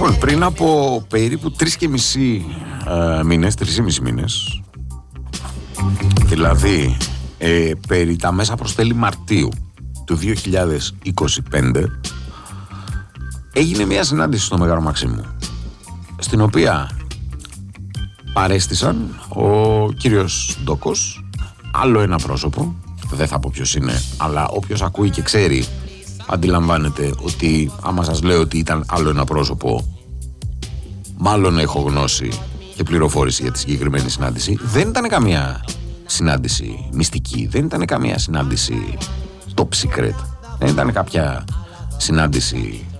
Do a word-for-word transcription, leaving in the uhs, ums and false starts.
Λοιπόν, πριν από περίπου τρεις και μισή ε, μήνες, τρεις και μισή μήνες, δηλαδή ε, περί τα μέσα προς τέλη Μαρτίου του δύο χιλιάδες είκοσι πέντε, έγινε μια συνάντηση στο Μέγαρο Μαξίμου, στην οποία παρέστησαν ο κύριος Ντόκος, άλλο ένα πρόσωπο, δεν θα πω ποιος είναι, αλλά όποιος ακούει και ξέρει αντιλαμβάνεται ότι άμα σας λέω ότι ήταν άλλο ένα πρόσωπο, μάλλον έχω γνώση και πληροφόρηση για τη συγκεκριμένη συνάντηση. Δεν ήταν καμία συνάντηση μυστική, δεν ήταν καμία συνάντηση top secret, δεν ήταν κάποια συνάντηση